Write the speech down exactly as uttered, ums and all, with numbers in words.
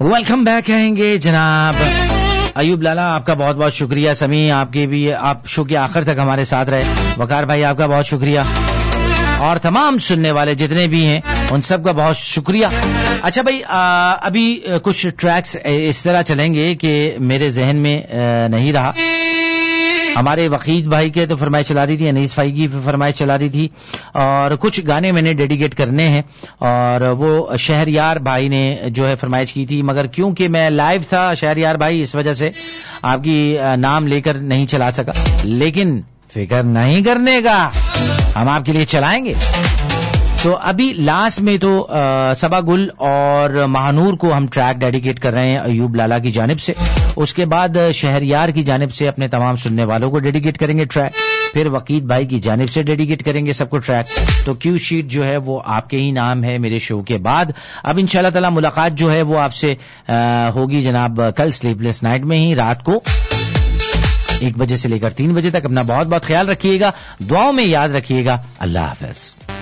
Welcome back کہیں گے جناب ایوب لالا. آپ کا بہت بہت شکریہ. سمی آپ کی بھی, آپ شو کے آخر تک ہمارے ساتھ رہے. وقار بھائی آپ کا بہت شکریہ, اور تمام سننے والے جتنے بھی ہیں ان سب کا بہت شکریہ. اچھا بھائی, ابھی کچھ ٹریکس اس طرح چلیں گے کہ میرے ذہن میں نہیں رہا. ہمارے وقید بھائی کے تو فرمائش چلا دی تھی, انیس بھائی کی فرمائش چلا دی تھی, اور کچھ گانے میں نے ڈیڈیکیٹ کرنے ہیں, اور وہ شہریار بھائی نے جو ہے فرمائش کی تھی, مگر کیونکہ میں لائیو تھا شہریار بھائی, اس وجہ سے آپ کی نام لے کر نہیں چلا سکا. لیکن فکر نہیں کرنے کا, ہم آپ کے لیے چلائیں گے. تو ابھی لاسٹ میں تو صبا گل اور مہانور کو ہم ٹریک ڈیڈیکیٹ کر رہے ہیں ایوب لالا کی جانب سے. اس کے بعد شہریار کی جانب سے اپنے تمام سننے والوں کو ڈیڈیکیٹ کریں گے ٹریک. پھر وقید بھائی کی جانب سے ڈیڈیکیٹ کریں گے سب کو ٹریک. تو کیو شیٹ جو ہے وہ آپ کے ہی نام ہے میرے شو کے بعد. اب انشاءاللہ تعالی ملاقات جو ہے وہ آپ سے ہوگی جناب کل سلیپ لیس نائٹ میں ہی, رات کو ایک بجے سے لے کر تین بجے تک. اپنا بہت بہت خیال رکھیے گا, دعاؤں میں یاد رکھیے گا. اللہ حافظ.